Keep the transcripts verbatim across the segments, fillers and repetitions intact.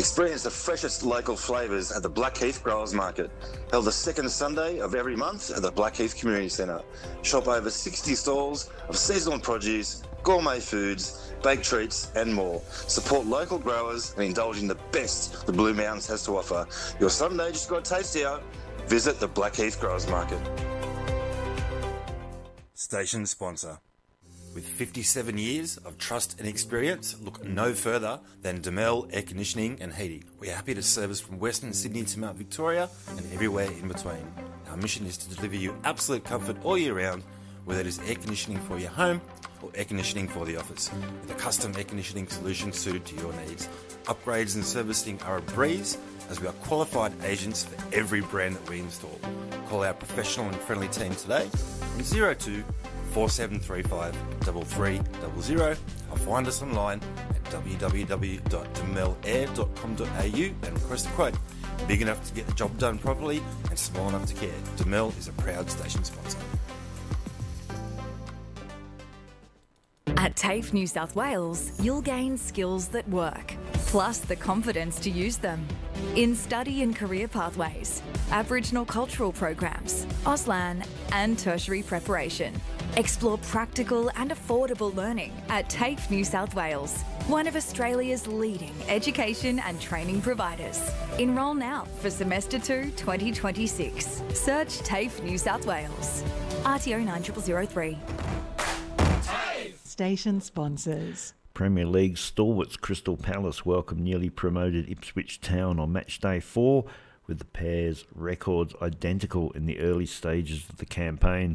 Experience the freshest local flavours at the Blackheath Growers Market, held the second Sunday of every month at the Blackheath Community Centre. Shop over sixty stalls of seasonal produce, gourmet foods, baked treats and more. Support local growers and indulge in the best the Blue Mountains has to offer. Your Sunday just got tastier. Visit the Blackheath Growers Market. Station sponsor. With fifty-seven years of trust and experience, look no further than Demel Air Conditioning and Heating. We're happy to service from Western Sydney to Mount Victoria and everywhere in between. Our mission is to deliver you absolute comfort all year round, whether it is air conditioning for your home or air conditioning for the office, with a custom air conditioning solution suited to your needs. Upgrades and servicing are a breeze, as we are qualified agents for every brand that we install. Call our professional and friendly team today on zero two four seven three five three three zero zero or find us online at w w w dot demel air dot com dot a u and request a quote. Big enough to get the job done properly and small enough to care. Demel is a proud station sponsor. At TAFE New South Wales, you'll gain skills that work, plus the confidence to use them. In study and career pathways, Aboriginal cultural programs, Auslan and tertiary preparation. Explore practical and affordable learning at TAFE New South Wales, one of Australia's leading education and training providers. Enrol now for Semester two twenty twenty-six. Search TAFE New South Wales. R T O nine zero zero zero three. Station sponsors. Premier League stalwarts Crystal Palace welcome newly promoted Ipswich Town on match day four, with the pair's records identical in the early stages of the campaign.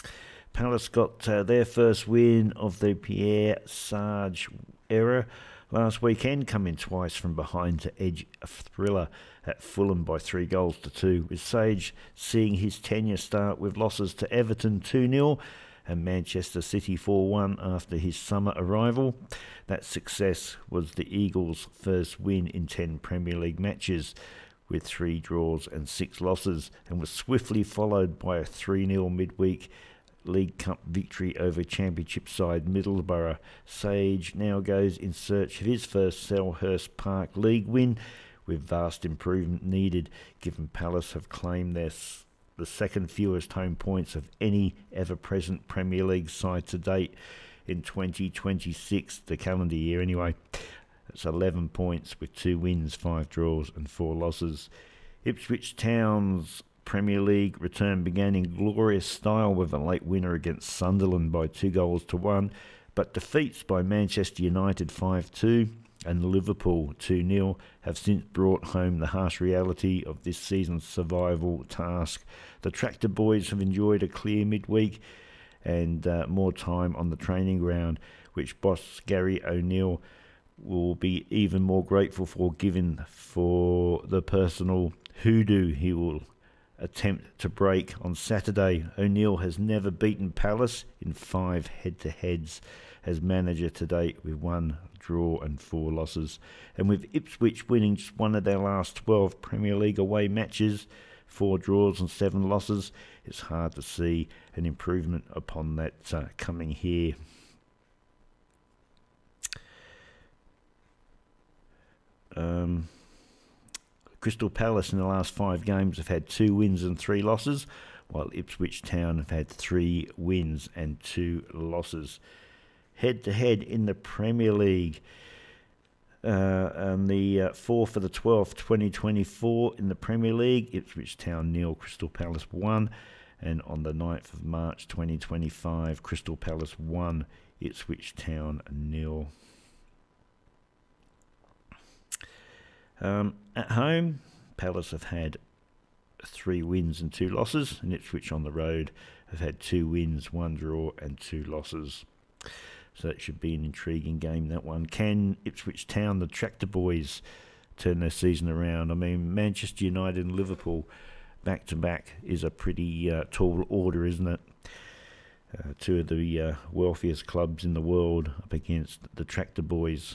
Palace got uh, their first win of the Pierre Sarge era last weekend, coming twice from behind to edge a thriller at Fulham by three goals to two, with Sage seeing his tenure start with losses to Everton two nil and Manchester City four one after his summer arrival. That success was the Eagles' first win in ten Premier League matches, with three draws and six losses, and was swiftly followed by a three nil midweek League Cup victory over Championship side Middlesbrough. Sage now goes in search of his first Selhurst Park League win, with vast improvement needed, given Palace have claimed their the second fewest home points of any ever-present Premier League side to date in twenty twenty-six, the calendar year anyway. That's eleven points with two wins, five draws and four losses. Ipswich Town's Premier League return began in glorious style with a late winner against Sunderland by two goals to one, but defeats by Manchester United five two and Liverpool two nil have since brought home the harsh reality of this season's survival task. The Tractor Boys have enjoyed a clear midweek and uh, more time on the training ground, which boss Gary O'Neill will be even more grateful for, given for the personal hoodoo he will attempt to break on Saturday. O'Neill has never beaten Palace in five head-to-heads as manager to date, with one draw and four losses. And with Ipswich winning just one of their last twelve Premier League away matches, four draws and seven losses, it's hard to see an improvement upon that uh, coming here. Um, Crystal Palace in the last five games have had two wins and three losses, while Ipswich Town have had three wins and two losses. Head-to-head in the Premier League, uh, on the uh, fourth of the twelfth, twenty twenty-four in the Premier League, Ipswich Town nil, Crystal Palace one, and on the ninth of March twenty twenty-five, Crystal Palace one, Ipswich Town nil. Um, at home, Palace have had three wins and two losses, and Ipswich on the road have had two wins, one draw and two losses. So it should be an intriguing game, that one. Can Ipswich Town, the Tractor Boys, turn their season around? I mean, Manchester United and Liverpool back-to-back is a pretty uh, tall order, isn't it? Uh, two of the uh, wealthiest clubs in the world up against the Tractor Boys,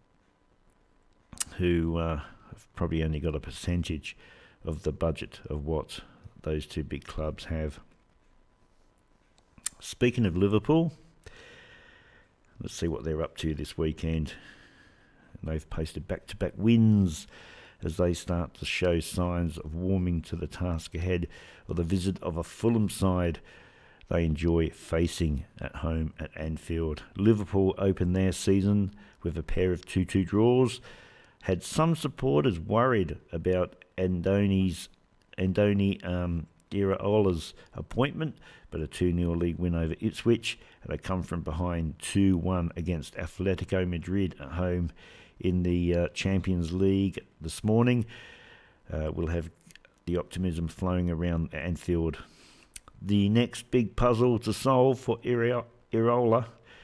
who uh, have probably only got a percentage of the budget of what those two big clubs have. Speaking of Liverpool, let's see what they're up to this weekend. They've posted back-to-back wins as they start to show signs of warming to the task ahead of the visit of a Fulham side they enjoy facing at home at Anfield. Liverpool opened their season with a pair of two two draws, had some supporters worried about Andoni's, Andoni um, Iraola's appointment, but a two nil league win over Ipswich, and they come from behind two one against Atletico Madrid at home in the uh, Champions League this morning. Uh, we'll have the optimism flowing around Anfield. The next big puzzle to solve for Iraola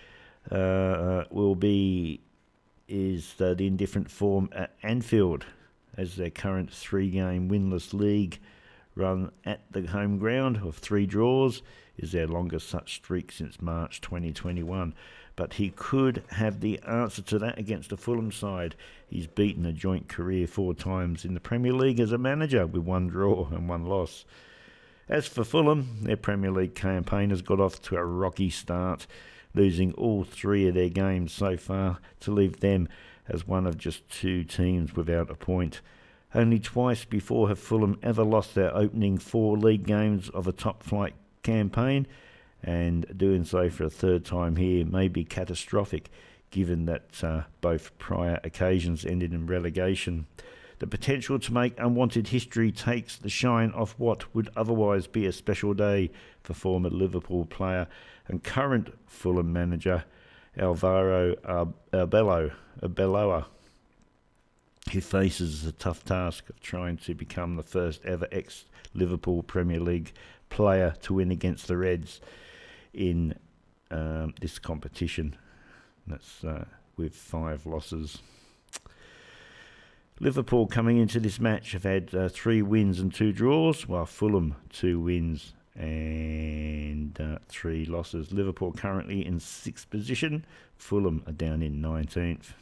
uh, will be is uh, the indifferent form at Anfield, as their current three-game winless league run at the home ground of three draws is their longest such streak since March twenty twenty-one. But he could have the answer to that against the Fulham side. He's beaten a joint career four times in the Premier League as a manager, with one draw and one loss. As for Fulham, their Premier League campaign has got off to a rocky start, losing all three of their games so far to leave them as one of just two teams without a point. Only twice before have Fulham ever lost their opening four league games of a top-flight campaign, and doing so for a third time here may be catastrophic, given that uh, both prior occasions ended in relegation. The potential to make unwanted history takes the shine off what would otherwise be a special day for former Liverpool player and current Fulham manager Alvaro Arbeloa, Arbeloa, who faces the tough task of trying to become the first ever ex-Liverpool Premier League player to win against the Reds in um, this competition. That's uh, with five losses. Liverpool coming into this match have had uh, three wins and two draws, while Fulham two wins and uh, three losses. Liverpool currently in sixth position. Fulham are down in nineteenth.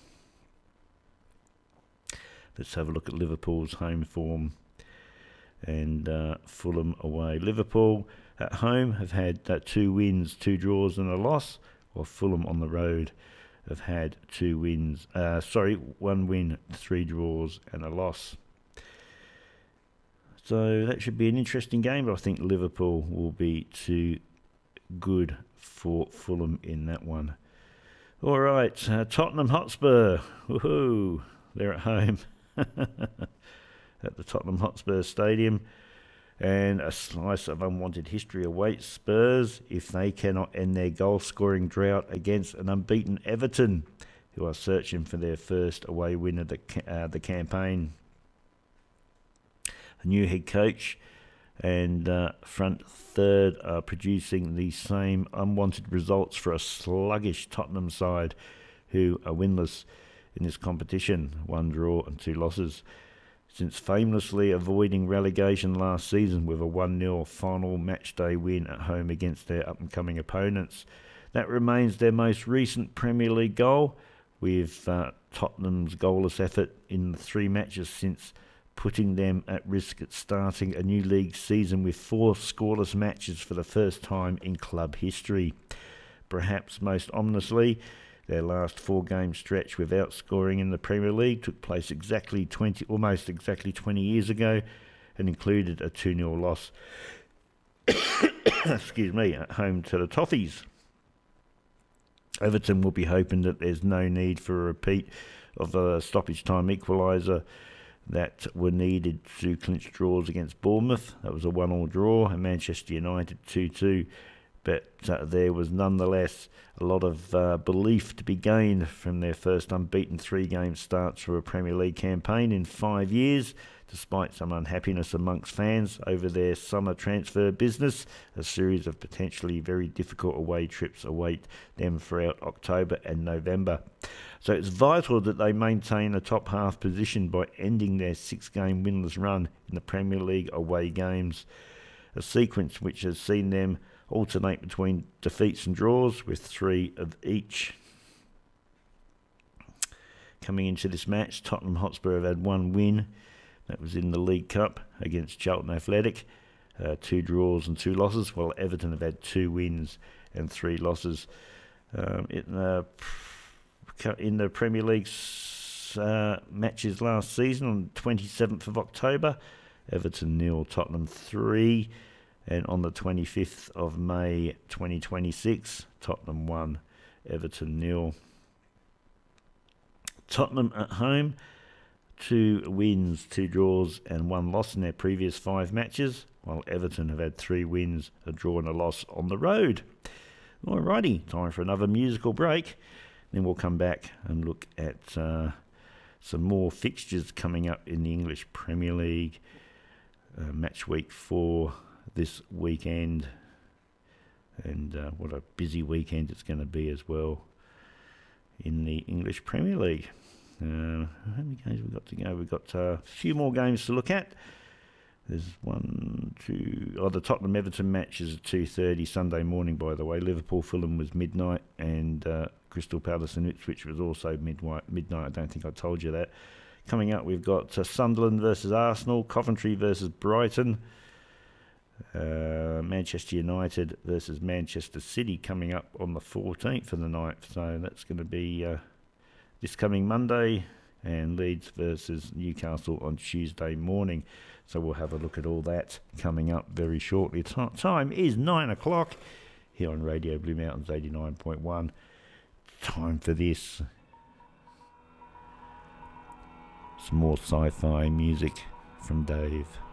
Let's have a look at Liverpool's home form and uh, Fulham away. Liverpool at home have had uh, two wins, two draws and a loss, while Fulham on the road have had two wins, uh, sorry, one win, three draws and a loss. So that should be an interesting game, but I think Liverpool will be too good for Fulham in that one. All right, uh, Tottenham Hotspur, woohoo, they're at home at the Tottenham Hotspur Stadium, and a slice of unwanted history awaits Spurs if they cannot end their goal-scoring drought against an unbeaten Everton, who are searching for their first away win of the, uh, the campaign. A new head coach and uh, front third are producing the same unwanted results for a sluggish Tottenham side, who are winless in this competition, one draw and two losses, since famously avoiding relegation last season with a one nil final matchday win at home against their up-and-coming opponents. That remains their most recent Premier League goal, with uh, Tottenham's goalless effort in the three matches since putting them at risk at starting a new league season with four scoreless matches for the first time in club history. Perhaps most ominously, their last four-game stretch without scoring in the Premier League took place exactly twenty, almost exactly twenty years ago, and included a two nil loss. Excuse me, at home to the Toffees. Everton will be hoping that there's no need for a repeat of the stoppage time equaliser that were needed to clinch draws against Bournemouth. That was a one all draw, and Manchester United two two. But uh, there was nonetheless a lot of uh, belief to be gained from their first unbeaten three-game start for a Premier League campaign in five years, despite some unhappiness amongst fans over their summer transfer business. A series of potentially very difficult away trips await them throughout October and November. So it's vital that they maintain a top half position by ending their six-game winless run in the Premier League away games, a sequence which has seen them alternate between defeats and draws with three of each. Coming into this match, Tottenham Hotspur have had one win. That was in the League Cup against Charlton Athletic. Uh, two draws and two losses, while Everton have had two wins and three losses. Um, in, uh, in the Premier League six uh, matches last season on the twenty-seventh of October. Everton nil, Tottenham three. And on the twenty-fifth of May twenty twenty-six, Tottenham one, Everton nil. Tottenham at home, two wins, two draws and one loss in their previous five matches, while Everton have had three wins, a draw and a loss on the road. Alrighty, time for another musical break. Then we'll come back and look at uh, some more fixtures coming up in the English Premier League. Uh, match week four this weekend. And uh, what a busy weekend it's going to be as well in the English Premier League. Uh, how many games we've got to go? We've got uh, a few more games to look at. There's one, two... Oh, the Tottenham-Everton match is at two thirty Sunday morning, by the way. Liverpool-Fulham was midnight, and uh, Crystal Palace and Ipswich was also midnight. midnight. I don't think I told you that. Coming up, we've got uh, Sunderland versus Arsenal, Coventry versus Brighton, uh, Manchester United versus Manchester City coming up on the fourteenth of the ninth. So that's going to be... Uh, this coming Monday, and Leeds versus Newcastle on Tuesday morning. So we'll have a look at all that coming up very shortly. T- time is nine o'clock here on Radio Blue Mountains eighty-nine point one. Time for this. Some more sci-fi music from Dave.